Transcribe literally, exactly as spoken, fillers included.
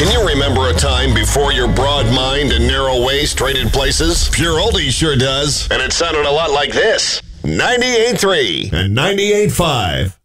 Can you remember a time before your broad mind and narrow waist traded places? Pure Oldies sure does. And it sounded a lot like this. ninety-eight point three and ninety-eight point five.